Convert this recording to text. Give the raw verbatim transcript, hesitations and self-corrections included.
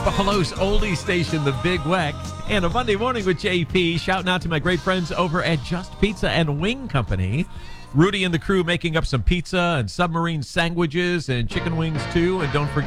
Buffalo's oldie station, The Big Weck, and a Monday morning with J P. Shouting out to my great friends over at Just Pizza and Wing Company. Rudy and the crew making up some pizza and submarine sandwiches and chicken wings too. And don't forget